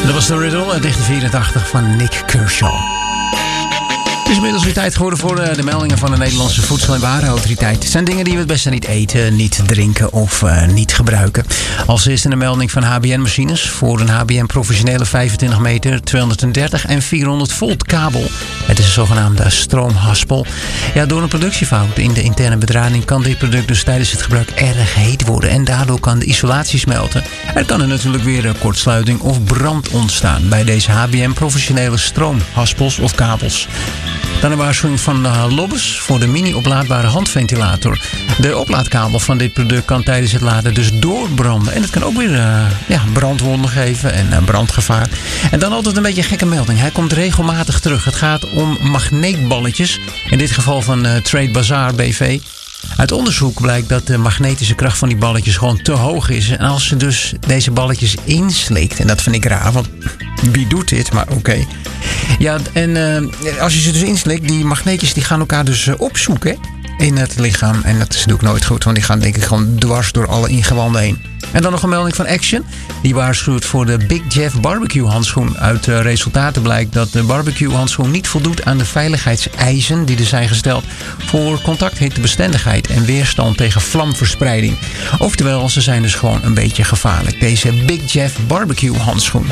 Dat was de Riddle uit 1984 van Nick Kershaw. Het is inmiddels weer tijd geworden voor de meldingen van de Nederlandse Voedsel- en Warenautoriteit. Het zijn dingen die we het beste niet eten, niet drinken of niet gebruiken. Als eerste een melding van HBN-machines voor een HBN professionele 25 meter, 230 en 400 volt kabel. Het is een zogenaamde stroomhaspel. Ja, door een productiefout in de interne bedrading kan dit product dus tijdens het gebruik erg heet worden. En daardoor kan de isolatie smelten. Er kan er natuurlijk weer kortsluiting of brand ontstaan bij deze HBN professionele stroomhaspels of kabels. Dan een waarschuwing van Lobbes voor de mini-oplaadbare handventilator. De oplaadkabel van dit product kan tijdens het laden dus doorbranden. En het kan ook weer brandwonden geven en brandgevaar. En dan altijd een beetje een gekke melding. Hij komt regelmatig terug. Het gaat om magneetballetjes. In dit geval van Trade Bazaar BV. Uit onderzoek blijkt dat de magnetische kracht van die balletjes gewoon te hoog is. En als ze dus deze balletjes inslikt, en dat vind ik raar, want wie doet dit? Maar oké. Ja, en als je ze dus inslikt, die magneetjes die gaan elkaar dus opzoeken in het lichaam. En dat is natuurlijk nooit goed, want die gaan denk ik gewoon dwars door alle ingewanden heen. En dan nog een melding van Action. Die waarschuwt voor de Big Jeff barbecue handschoen. Uit resultaten blijkt dat de barbecue handschoen niet voldoet aan de veiligheidseisen die er zijn gesteld voor contacthittebestendigheid en weerstand tegen vlamverspreiding. Oftewel, ze zijn dus gewoon een beetje gevaarlijk. Deze Big Jeff barbecue handschoen.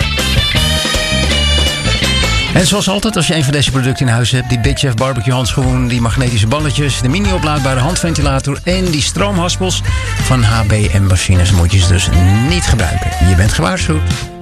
En zoals altijd, als je een van deze producten in huis hebt, die Big Jeff barbecue handschoen, die magnetische balletjes, de mini-oplaadbare handventilator en die stroomhaspels van HBN machines, moet je ze dus niet gebruiken. Je bent gewaarschuwd.